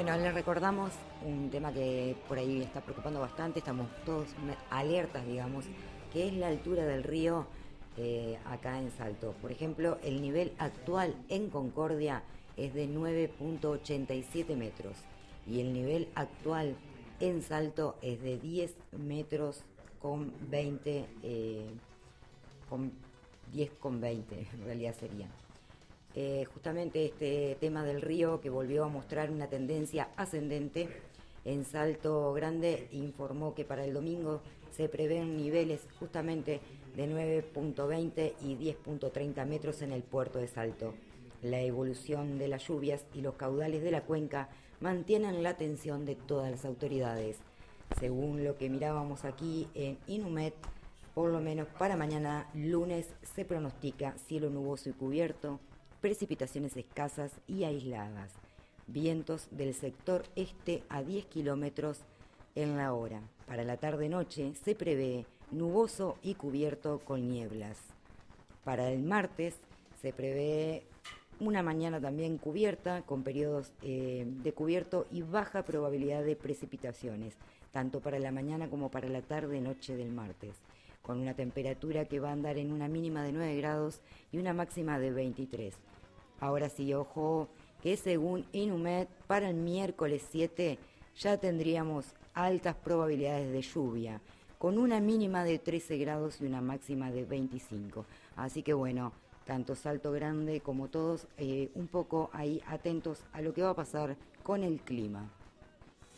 Bueno, les recordamos un tema que por ahí está preocupando bastante, estamos todos alertas, digamos, que es la altura del río acá en Salto. Por ejemplo, el nivel actual en Concordia es de 9,87 metros y el nivel actual en Salto es de 10 metros con 20, con 10 con 20 en realidad serían. Justamente este tema del río que volvió a mostrar una tendencia ascendente. En Salto Grande informó que para el domingo se prevén niveles justamente de 9,20 y 10,30 metros en el puerto de Salto. La evolución de las lluvias y los caudales de la cuenca mantienen la atención de todas las autoridades. Según lo que mirábamos aquí en Inumet, por lo menos para mañana lunes se pronostica cielo nuboso y cubierto, precipitaciones escasas y aisladas, vientos del sector este a 10 kilómetros en la hora. Para la tarde-noche se prevé nuboso y cubierto con nieblas. Para el martes se prevé una mañana también cubierta, con periodos de cubierto y baja probabilidad de precipitaciones, tanto para la mañana como para la tarde-noche del martes, con una temperatura que va a andar en una mínima de 9 grados y una máxima de 23. Ahora sí, ojo, que según Inumet, para el miércoles 7 ya tendríamos altas probabilidades de lluvia, con una mínima de 13 grados y una máxima de 25. Así que bueno, tanto Salto Grande como todos un poco ahí atentos a lo que va a pasar con el clima.